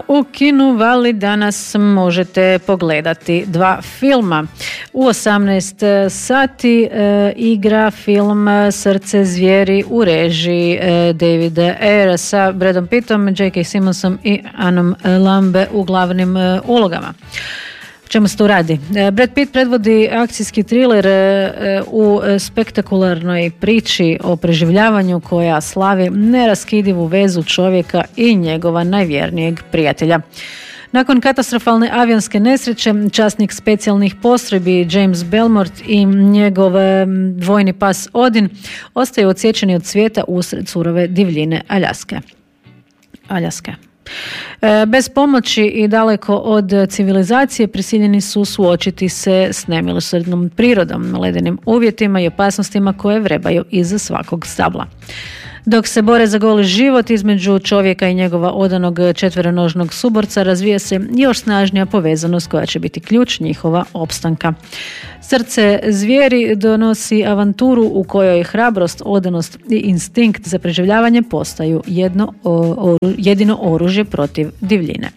u kinu Vali danas možete pogledati 2 filma. U 18 sati igra film Srce zvijeri u režiji Davida Ayera sa Bradom Pittom, J.K. Simmonsom i Annom Lambe u glavnim ulogama. Čemu se tu radi? Brad Pitt predvodi akcijski thriller u spektakularnoj priči o preživljavanju koja slavi neraskidivu vezu čovjeka i njegova najvjernijeg prijatelja. Nakon katastrofalne avionske nesreće, časnik specijalnih postrojbi James Belmont i njegov vojni pas Odin ostaju odsječeni od svijeta usred surove divljine Aljaske. Bez pomoći i daleko od civilizacije prisiljeni su suočiti se s nemilosrdnom prirodom, ledenim uvjetima i opasnostima koje vrebaju iza svakog stabla. Dok se bore za goli život između čovjeka i njegova odanog četveronožnog suborca, razvija se još snažnija povezanost koja će biti ključ njihova opstanka. Srce zvijeri donosi avanturu u kojoj hrabrost, odanost i instinkt za preživljavanje postaju jedino oružje protiv divljine.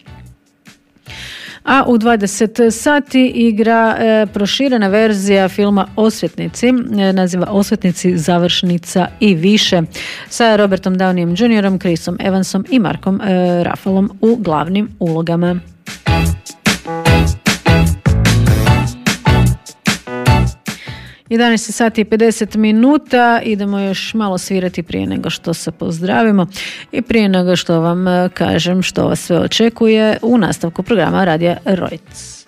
A u 20 sati igra proširena verzija filma Osvetnici, naziva Osvetnici, završnica i više, sa Robertom Downeyem Jr., Chrisom Evansom i Markom Ruffalom u glavnim ulogama. Sati i 50 minuta, idemo još malo svirati prije nego što se pozdravimo i prije nego što vam kažem što vas sve očekuje u nastavku programa Radija Reuters.